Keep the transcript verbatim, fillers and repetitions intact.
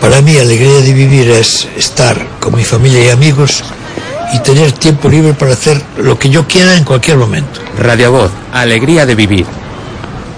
Para mí, alegría de vivir es estar con mi familia y amigos y tener tiempo libre para hacer lo que yo quiera en cualquier momento. Radio Voz, alegría de vivir.